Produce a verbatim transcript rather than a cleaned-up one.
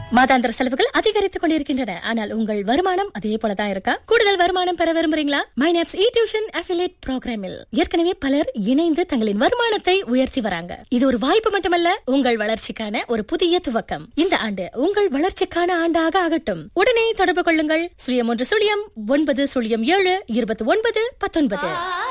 மாதாந்திர செலவுகள் அதிகரித்துக் கொண்டிருக்கின்றன. ஆனால் உங்கள் வருமானம் அதே போலதான் இருக்கா? கூடுதல் வருமானம் பெற விரும்புறீங்களா? மைனாப்ஸ் இ டியூஷன் அஃபிலியேட் புரோகிராமில் ஏற்கனவே பலர் இணைந்து தங்களின் வருமானத்தை உயர்த்தி வராங்க. இது ஒரு வாய்ப்பு மட்டுமல்ல, உங்கள் வளர்ச்சிக்கான ஒரு புதிய துவக்கம். இந்த ஆண்டு உங்கள் வளர்ச்சிக்கான ஆண்டாக ஆகட்டும். உடனே தொடர்பு கொள்ளுங்கள். சுழியம் ஒன்று சுழியம் ஒன்பது சுழியம் ஏழு இருபத்தி ஒன்பது பத்தொன்பது.